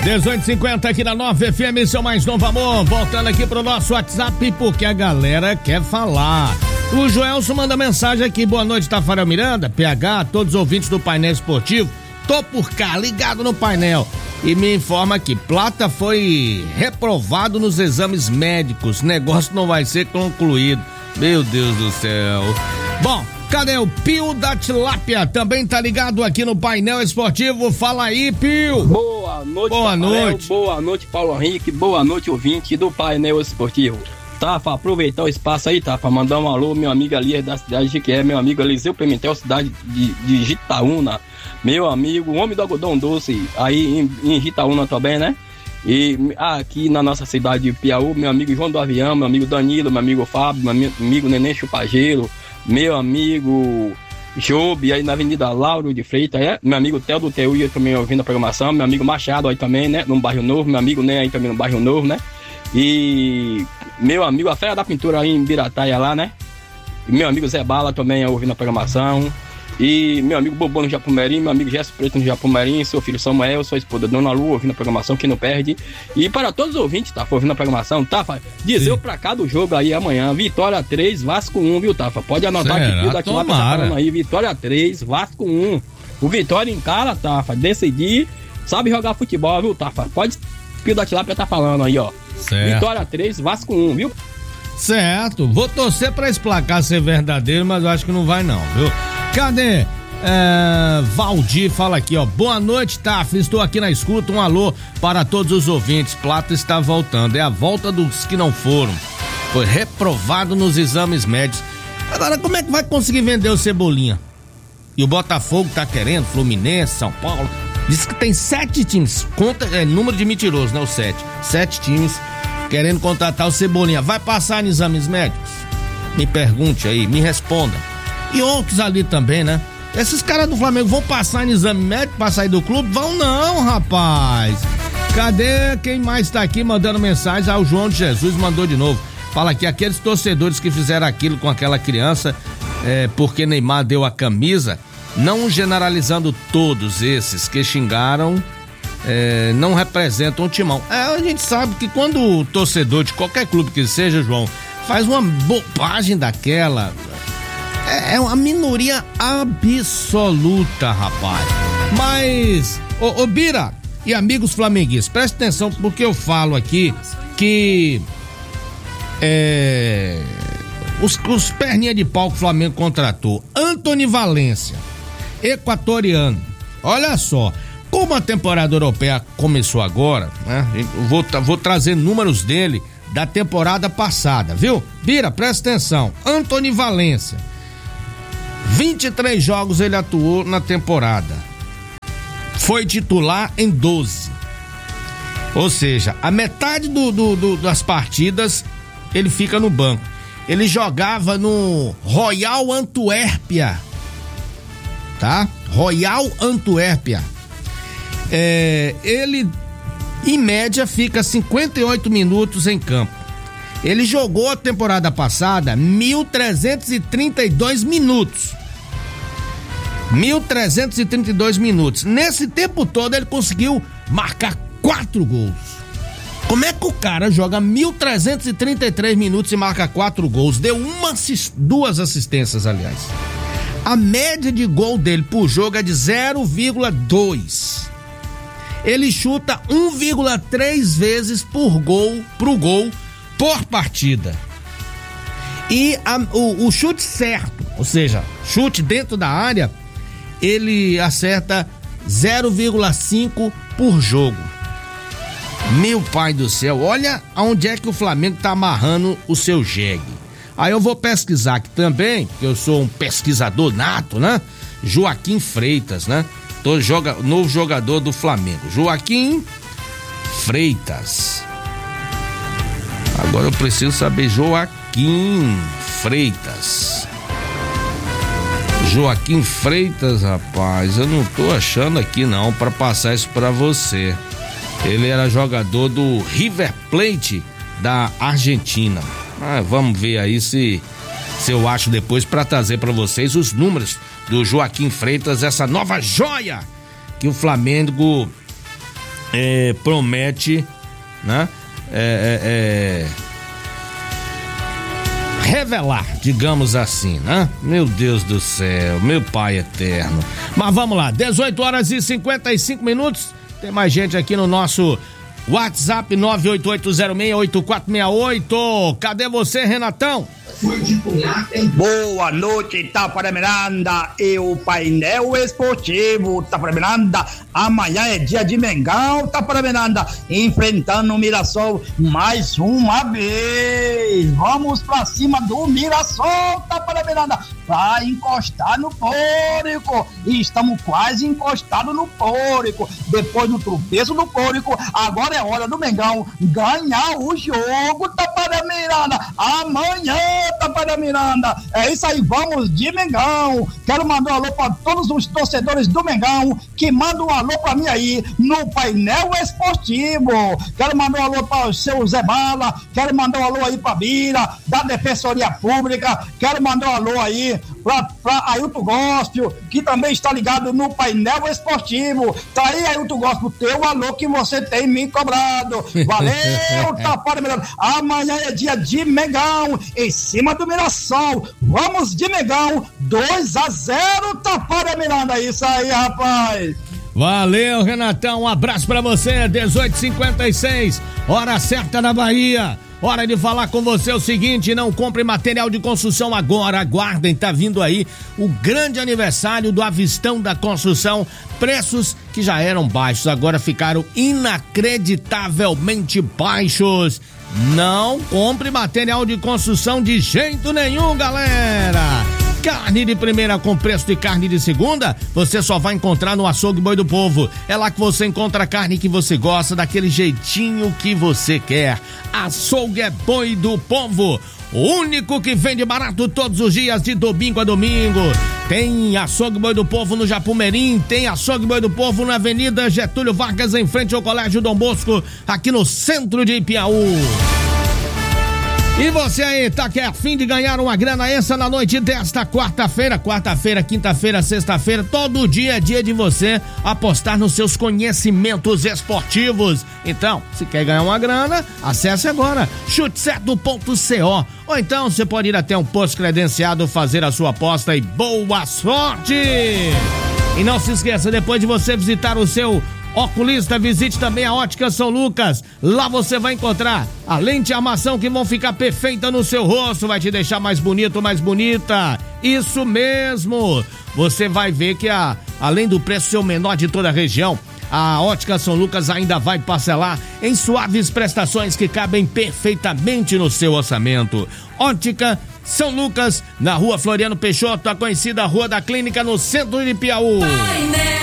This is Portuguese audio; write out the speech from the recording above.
18h50 aqui na 9 FM, seu mais novo amor. Voltando aqui pro nosso WhatsApp, porque a galera quer falar. O Joelson manda mensagem aqui. Boa noite, Tafarel Miranda, PH, todos os ouvintes do painel esportivo. Tô por cá, ligado no painel. E me informa que Plata foi reprovado nos exames médicos. Negócio não vai ser concluído. Meu Deus do céu. Bom, cadê o Pio da Tilápia? Também tá ligado aqui no painel esportivo. Fala aí, Pio. Boa noite, boa noite. Boa noite, Paulo Henrique. Boa noite, ouvinte do painel esportivo. Tafa, aproveitar o espaço aí, Tafa, mandar um alô, meu amigo ali da cidade de Jequié, meu amigo Eliseu Pimentel, cidade de Jitaúna, meu amigo, o homem do algodão doce, aí em Jitaúna também, né? E aqui na nossa cidade de Piauí, meu amigo João do Avião, meu amigo Danilo, meu amigo Fábio, meu amigo Neném Chupagelo, meu amigo Jobe, aí na Avenida Lauro de Freitas, meu amigo Theo do Teuí também ouvindo a programação, meu amigo Machado aí também, né, no Bairro Novo, meu amigo Nen aí também no Bairro Novo, né, e meu amigo a Feira da Pintura aí em Birataia lá, né, e meu amigo Zé Bala também ouvindo a programação, e meu amigo Bobô no Japumerim, meu amigo Gesso Preto no Japumerim, seu filho Samuel, sua esposa Dona Lu ouvindo a programação, que não perde. E para todos os ouvintes, Tafa, ouvindo a programação, Tafa, dizer o placar do jogo aí amanhã, Vitória 3, Vasco 1, viu, Tafa? Pode anotar aqui, Pio da Tilápia tá falando aí, Vitória 3, Vasco 1. O Vitória encara, Tafa, decidir, sabe jogar futebol, viu, Tafa? Pode, Pio da Tilápia tá falando aí, ó. Certo. Vitória 3, Vasco 1, viu? Certo, vou torcer pra esse placar ser verdadeiro, mas eu acho que não vai não, viu? Cadê? Valdir fala aqui, ó. Boa noite, Tafa. Estou aqui na escuta. Um alô para todos os ouvintes. Plata está voltando. É a volta dos que não foram. Foi reprovado nos exames médicos. Agora, como é que vai conseguir vender o Cebolinha? E o Botafogo tá querendo, Fluminense, São Paulo. Diz que tem 7 times. Conta, número de mentiroso, né? O 7. 7 times querendo contratar o Cebolinha. Vai passar em exames médicos? Me pergunte aí, me responda. E outros ali também, né? Esses caras do Flamengo vão passar em exame médico pra sair do clube? Vão não, rapaz. Cadê quem mais tá aqui mandando mensagem? O João de Jesus mandou de novo. Fala aqui, aqueles torcedores que fizeram aquilo com aquela criança, porque Neymar deu a camisa, não generalizando todos esses que xingaram, não representam o timão. A gente sabe que quando o torcedor de qualquer clube que seja, João, faz uma bobagem daquela... É uma minoria absoluta, rapaz. Mas, ô Bira e amigos flamenguistas, presta atenção porque eu falo aqui que os perninha de pau que o Flamengo contratou. Antony Valência, equatoriano. Olha só, como a temporada europeia começou agora, né? Vou trazer números dele da temporada passada, viu? Bira, presta atenção. Antony Valência, 23 jogos ele atuou na temporada. Foi titular em 12. Ou seja, a metade das partidas ele fica no banco. Ele jogava no Royal Antuérpia. Tá? Royal Antuérpia. Ele, em média, fica 58 minutos em campo. Ele jogou a temporada passada 1.332 minutos. 1.332 minutos. Nesse tempo todo ele conseguiu marcar 4 gols. Como é que o cara joga 1.333 minutos e marca 4 gols? Deu 2 assistências, aliás. A média de gol dele por jogo é de 0,2. Ele chuta 1,3 vezes pro gol por partida. E o chute certo, ou seja, chute dentro da área, ele acerta 0,5 por jogo. Meu pai do céu, olha aonde é que o Flamengo tá amarrando o seu jegue. Aí eu vou pesquisar aqui também, porque eu sou um pesquisador nato, né? Joaquim Freitas, né? Novo jogador do Flamengo. Joaquim Freitas. Agora eu preciso saber Joaquim Freitas. Joaquim Freitas, rapaz, eu não tô achando aqui não pra passar isso pra você. Ele era jogador do River Plate da Argentina. Vamos ver aí se eu acho depois pra trazer pra vocês os números do Joaquim Freitas, essa nova joia que o Flamengo promete, né? Revelar, digamos assim, né? Meu Deus do céu, meu Pai eterno. Mas vamos lá, 18h55. Tem mais gente aqui no nosso WhatsApp 988068468. Cadê você, Renatão? Boa noite, Itapara Miranda e o painel esportivo Itapara Miranda. Amanhã é dia de Mengão, Itapara Miranda, enfrentando o Mirassol mais uma vez. Vamos pra cima do Mirassol, Itapara Miranda, pra encostar no Pôrico. E estamos quase encostados no Pôrico. Depois do tropeço do Pôrico, agora é hora do Mengão ganhar o jogo, Itapara Miranda. Amanhã, Itapara Miranda. É isso aí, vamos de Mengão. Quero mandar um alô para todos os torcedores do Mengão que mandam um alô para mim aí no painel esportivo. Quero mandar um alô para o seu Zé Bala, quero mandar um alô aí para Bira, da Defensoria Pública, quero mandar um alô aí para Ailton Góspio, que também está ligado no painel esportivo. Tá aí, Ailton Góspio, teu alô que você tem me cobrado. Valeu, Tapara Miranda. Amanhã é dia de Mengão, em cima do Mirassol. Vamos de Mengão, 2-0, Tapara Miranda. Isso aí, rapaz. Valeu, Renatão, um abraço pra você. 18h56, hora certa na Bahia. Hora de falar com você o seguinte: não compre material de construção agora, aguardem, tá vindo aí o grande aniversário do Avistão da Construção. Preços que já eram baixos, agora ficaram inacreditavelmente baixos. Não compre material de construção de jeito nenhum, galera. Carne de primeira com preço de carne de segunda, você só vai encontrar no Açougue Boi do Povo. É lá que você encontra a carne que você gosta, daquele jeitinho que você quer. Açougue Boi do Povo, o único que vende barato todos os dias, de domingo a domingo. Tem Açougue Boi do Povo no Japumerim, tem Açougue Boi do Povo na Avenida Getúlio Vargas, em frente ao Colégio Dom Bosco, aqui no centro de Ipiaú. E você aí, tá que é a fim de ganhar uma grana extra na noite desta quarta-feira, quinta-feira, sexta-feira, todo dia é dia de você apostar nos seus conhecimentos esportivos. Então, se quer ganhar uma grana, acesse agora chutecerto.co, ou então você pode ir até um posto credenciado, fazer a sua aposta e boa sorte! E não se esqueça, depois de você visitar o seu oculista, visite também a Ótica São Lucas. Lá você vai encontrar a lente e armação que vão ficar perfeita no seu rosto, vai te deixar mais bonito, mais bonita. Isso mesmo! Você vai ver que além do preço ser o menor de toda a região, a Ótica São Lucas ainda vai parcelar em suaves prestações que cabem perfeitamente no seu orçamento. Ótica São Lucas, na Rua Floriano Peixoto, a conhecida Rua da Clínica, no centro de Piauí.